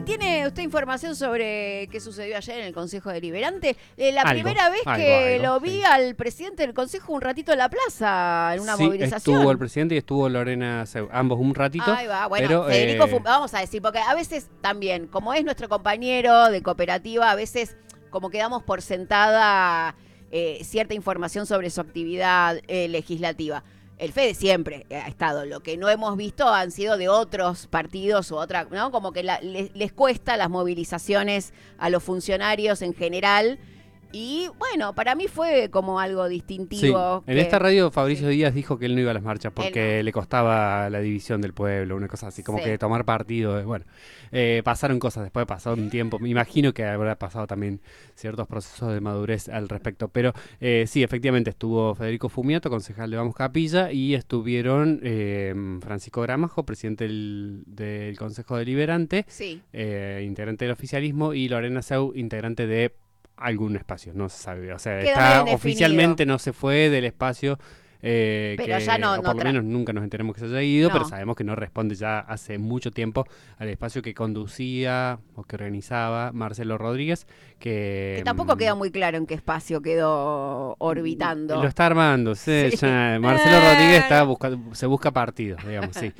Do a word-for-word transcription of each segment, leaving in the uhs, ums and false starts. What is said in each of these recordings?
¿Y tiene usted información sobre qué sucedió ayer en el Consejo Deliberante? Eh, la Algo, primera vez algo, que algo, lo vi sí. al presidente del Consejo un ratito en la plaza, en una Sí, movilización. estuvo el presidente y estuvo Lorena Seu, ambos un ratito. Ahí va, bueno, pero, Federico, eh, Fum- vamos a decir, porque a veces también, como es nuestro compañero de cooperativa, a veces como que damos por sentada eh, cierta información sobre su actividad eh, legislativa. El Fede siempre ha estado, lo que no hemos visto han sido de otros partidos u otra, ¿no? Como que la, les, les cuesta las movilizaciones a los funcionarios en general. Y bueno, para mí fue como algo sí, distintivo. en que, esta radio Fabricio sí, Díaz dijo que él no iba a las marchas él porque no. le costaba la división del pueblo, una cosa así, como Sí. que tomar partido. eh, Bueno, eh, pasaron cosas, después pasó un tiempo, me imagino que habrá pasado también ciertos procesos de madurez al respecto, pero eh, sí, efectivamente estuvo Federico Fumiato, concejal de Vamos Capilla, y estuvieron eh, Francisco Gramajo, presidente del, del Consejo Deliberante, Sí. eh, integrante del oficialismo, y Lorena Seu, integrante de algún espacio, no se sabe, o sea, Quedó medio está indefinido. oficialmente no se fue del espacio, eh, Pero ya que, no, o no por lo tra menos nunca nos enteramos que se haya ido, pero no. sabemos que no responde ya hace mucho tiempo al espacio que conducía o que organizaba Marcelo Rodríguez, Que que tampoco mm, queda muy claro en qué espacio quedó lo orbitando. está armando, sí, Sí. ya, Marcelo Rodríguez está Eh, buscando, se busca partidos, digamos, sí.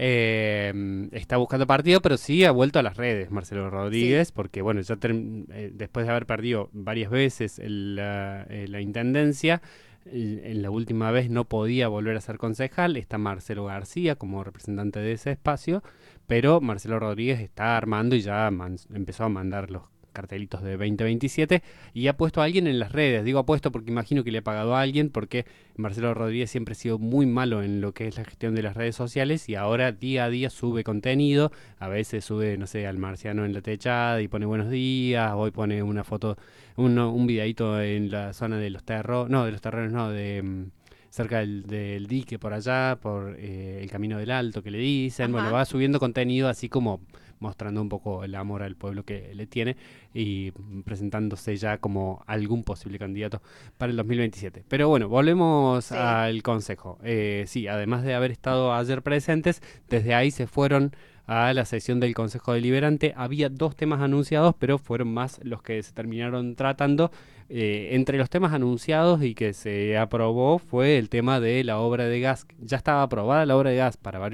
Eh, está buscando partido, pero sí ha vuelto a las redes Marcelo sí. Rodríguez, porque bueno, ya term- eh, después de haber perdido varias veces el, la, eh, la intendencia, el- en la última vez no podía volver a ser concejal, está Marcelo García como representante de ese espacio, pero Marcelo Rodríguez está armando y ya man- empezó a mandar los cartelitos de veinte veintisiete y ha puesto a alguien en las redes. Digo ha puesto porque imagino que le ha pagado a alguien, porque Marcelo Rodríguez siempre ha sido muy malo en lo que es la gestión de las redes sociales y ahora día a día sube contenido. A veces sube, no sé, al marciano en la techada y pone buenos días. Hoy pone una foto, un, un videíto en la zona de los terros, no, de los terrenos, no, de mm, cerca del, del dique por allá, por eh, el Camino del Alto que le dicen. Bueno, Ajá. va subiendo contenido así como mostrando un poco el amor al pueblo que le tiene y presentándose ya como algún posible candidato para el dos mil veintisiete. Pero bueno, volvemos Sí. al Consejo. Eh, sí, además de haber estado ayer presentes, desde ahí se fueron a la sesión del Consejo Deliberante. Había dos temas anunciados, pero fueron más los que se terminaron tratando. Eh, entre los temas anunciados y que se aprobó fue el tema de la obra de gas. Ya estaba aprobada la obra de gas para varios